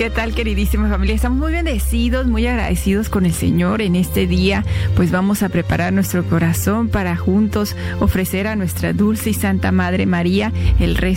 ¿Qué tal, queridísima familia? Estamos muy bendecidos, muy agradecidos con el Señor en este día. Pues vamos a preparar nuestro corazón para juntos ofrecer a nuestra dulce y santa Madre María el resto